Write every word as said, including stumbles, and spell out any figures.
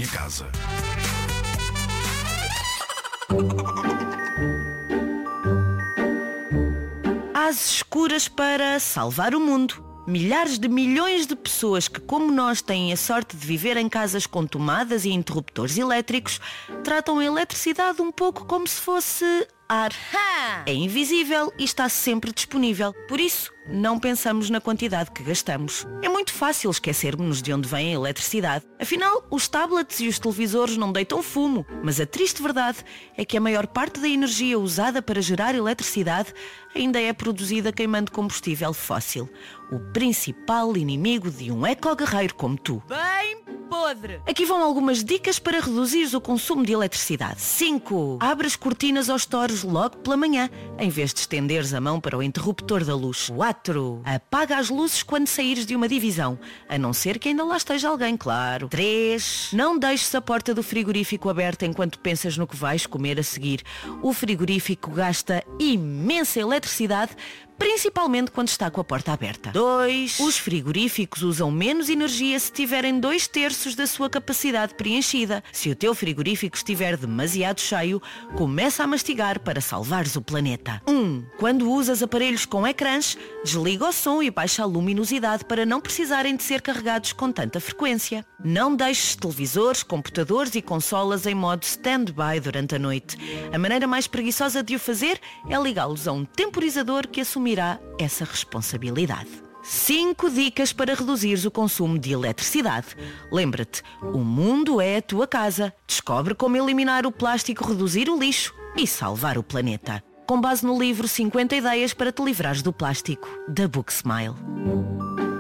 minha casa. Às escuras para salvar o mundo. Milhares de milhões de pessoas que, como nós, têm a sorte de viver em casas com tomadas e interruptores elétricos, tratam a eletricidade um pouco como se fosse ar. É invisível e está sempre disponível. Por isso, não pensamos na quantidade que gastamos. É muito fácil esquecermos-nos de onde vem a eletricidade. Afinal, os tablets e os televisores não deitam fumo. Mas a triste verdade é que a maior parte da energia usada para gerar eletricidade ainda é produzida queimando combustível fóssil. O principal inimigo de um eco-guerreiro como tu. Bem podre! Aqui vão algumas dicas para reduzir o consumo de eletricidade. cinco. Abre as cortinas aos stores logo pela manhã, em vez de estenderes a mão para o interruptor da luz. quatro. Apaga as luzes quando saíres de uma divisão, a não ser que ainda lá esteja alguém, claro. três. Não deixes a porta do frigorífico aberta enquanto pensas no que vais comer a seguir. O frigorífico gasta imensa eletricidade, principalmente quando está com a porta aberta. dois. Os frigoríficos usam menos energia se tiverem dois terços da sua capacidade preenchida. Se o teu frigorífico estiver demasiado cheio, começa a mastigar para salvares o planeta. um. Quando usas aparelhos com ecrãs, desliga o som e baixa a luminosidade para não precisarem de ser carregados com tanta frequência. Não deixes televisores, computadores e consolas em modo stand-by durante a noite. A maneira mais preguiçosa de o fazer é ligá-los a um temporizador que assumirá essa responsabilidade. cinco dicas para reduzires o consumo de eletricidade. Lembra-te, o mundo é a tua casa. Descobre como eliminar o plástico, reduzir o lixo e salvar o planeta. Com base no livro cinquenta ideias para te livrares do plástico, da Book Smile.